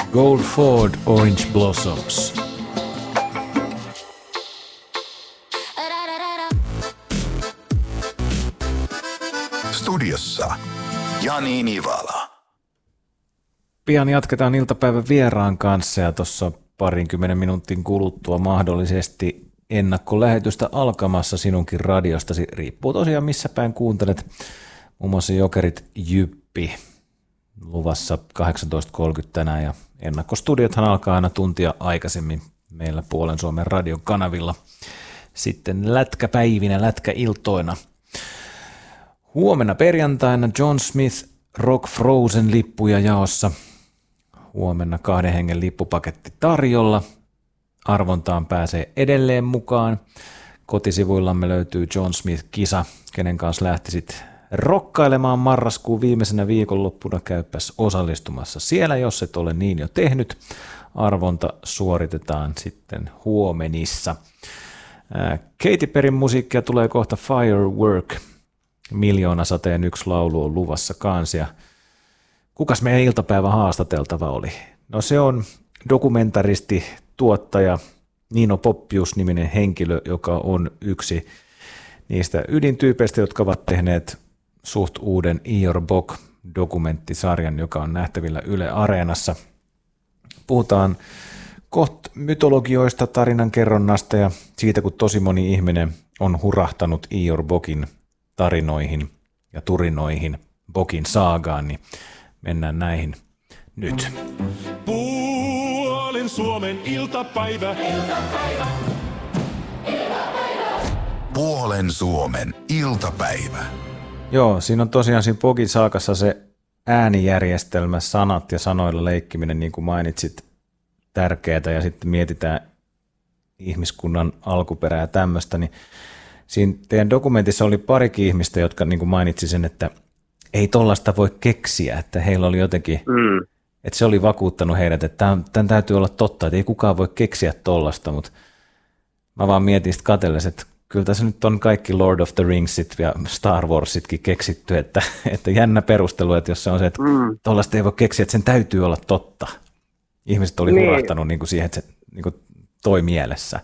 Gold Ford Orange Blossoms. Studiossa Jani Nivala. Pian jatketaan iltapäivän vieraan kanssa ja tuossa 20 minuutin kuluttua mahdollisesti ennakkolähetystä alkamassa sinunkin radiostasi. Riippuu tosiaan missä päin kuuntelet. Muun muassa Jokerit Jyppi luvassa 18.30 tänään ja ennakkostudiothan alkaa aina tuntia aikaisemmin meillä Puolen Suomen radion kanavilla. Sitten lätkäpäivinä, lätkäiltoina. Huomenna perjantaina John Smith Rock Frozen lippuja jaossa. Huomenna 2 hengen lippupaketti tarjolla. Arvontaan pääsee edelleen mukaan. Kotisivuillamme löytyy John Smith-kisa, kenen kanssa lähtisit rokkailemaan marraskuun viimeisenä viikonloppuna. Käypäs osallistumassa siellä, jos et ole niin jo tehnyt. Arvonta suoritetaan sitten huomenissa. Katy Perryn musiikkia tulee kohta Firework. Miljoonasateen yksi laulu on luvassa kanssa. Kukas meidän iltapäivän haastateltava oli? No se on dokumentaristi, tuottaja Nino Poppius-niminen henkilö, joka on yksi niistä ydintyypeistä, jotka ovat tehneet suht uuden Ior Bok-dokumenttisarjan, joka on nähtävillä Yle Areenassa. Puhutaan kohta mytologioista, tarinankerronnasta ja siitä, kun tosi moni ihminen on hurahtanut Ior Bokin tarinoihin ja turinoihin, Bokin saagaan, niin mennään näihin nyt. Puolen Suomen iltapäivä. Puolen Suomen iltapäivä. Joo, siinä on tosiaan siinä Bokin saakassa se äänijärjestelmä, sanat ja sanoilla leikkiminen, niin kuin mainitsit, tärkeää, ja sitten mietitään ihmiskunnan alkuperää ja tämmöistä, niin siinä teidän dokumentissa oli parikin ihmistä, jotka niin kuin mainitsi sen, että ei tollaista voi keksiä, että heillä oli jotenkin, että se oli vakuuttanut heidät, että tämän täytyy olla totta, että ei kukaan voi keksiä tollasta, mutta mä vaan mietin sitten katsellessa, että kyllä tässä nyt on kaikki Lord of the Ringsit ja Star Warsitkin keksitty, että jännä perustelu, että jos se on se, että tollasta ei voi keksiä, että sen täytyy olla totta. Ihmiset oli hurahtanut niin kuin siihen, että se niin kuin toi mielessä.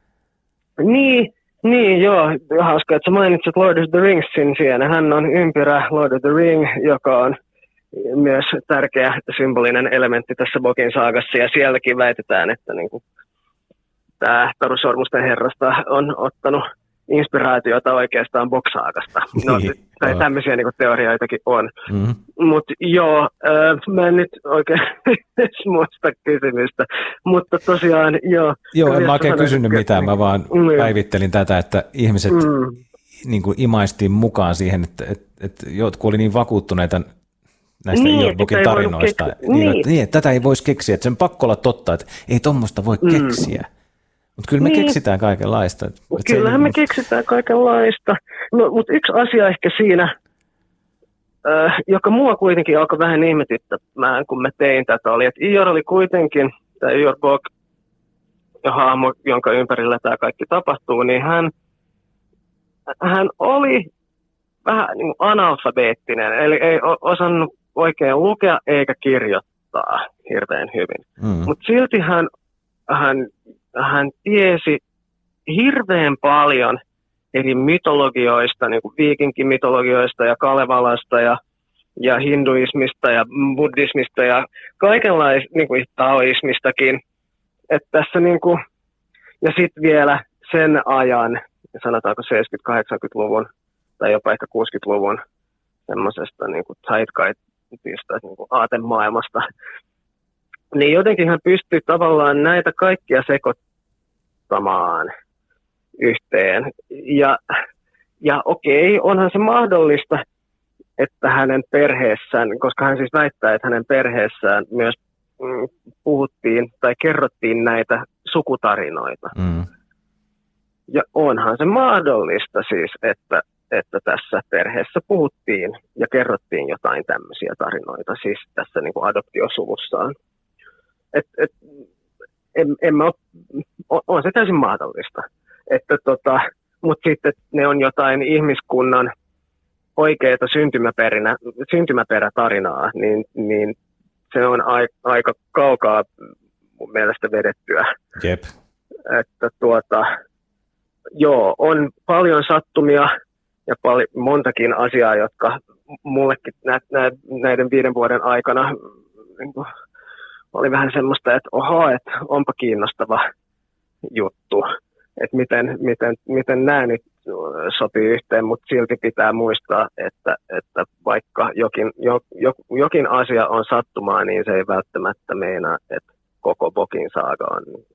Niin, joo. Hauska, että sä mainitsit Lord of the Ringsin siinä. Hän on ympyrä Lord of the Ring, joka on myös tärkeä symbolinen elementti tässä Bokin saagassa. Ja sielläkin väitetään, että niin kuin tämä Perussormusten herrasta on ottanut inspiraatiota oikeastaan Bok-saagasta. No, tai tämmöisiä niin kuin teorioitakin on. Mutta joo, mä en nyt oikein muista kysymystä. Mutta tosiaan, joo. Joo, en mä oikein kysynyt mitään. Mä vaan päivittelin tätä, että ihmiset niin kuin imaistiin mukaan siihen, että jotkut oli niin vakuuttuneita näistä Ior Bokin tarinoista. Niin, että tätä ei voisi keksiä. Että sen pakko olla totta, että ei tuommoista voi keksiä. Mutta kyllä me keksitään kaikenlaista. Kyllähän me keksitään kaikenlaista. No, mutta yksi asia ehkä siinä, joka mua kuitenkin alkoi vähän ihmetyttämään, kun mä tein tätä, oli, että Ior oli kuitenkin, tämä Ior Bok ja hahmo, jonka ympärillä tämä kaikki tapahtuu, niin hän oli vähän niin kuin analfabeettinen, eli ei osannut oikein lukea eikä kirjoittaa hirveän hyvin. Mutta silti hän tiesi hirveän paljon eri mytologioista, niin kuin viikinkimytologioista ja Kalevalasta ja hinduismista ja buddhismista ja kaikenlaista, niin kuin taoismistakin. Että tässä niin kuin, ja sitten vielä sen ajan, sanotaanko 70-80-luvun tai jopa ehkä 60-luvun semmoisesta niin kuin zeitgeistista, niin kuin aatemaailmasta, niin jotenkin hän pystyy tavallaan näitä kaikkia sekoittamaan yhteen. Ja okei, onhan se mahdollista, että hänen perheessään, koska hän siis väittää, että hänen perheessään myös puhuttiin tai kerrottiin näitä sukutarinoita. Ja onhan se mahdollista siis, että tässä perheessä puhuttiin ja kerrottiin jotain tämmöisiä tarinoita, siis tässä niin kuin adoptiosuvussaan. On se täysin mahdollista. Mutta sitten ne on jotain ihmiskunnan oikeaa syntymäperätarinaa, niin se on aika kaukaa mun mielestä vedettyä. Jep. Että joo, on paljon sattumia ja montakin asiaa, jotka mullekin näiden 5 vuoden aikana niin kuin, oli vähän semmoista, että että onpa kiinnostava juttu, että miten nämä nyt sopii yhteen, mutta silti pitää muistaa, että vaikka jokin asia on sattumaa, niin se ei välttämättä meinaa, että koko Bokin saaga on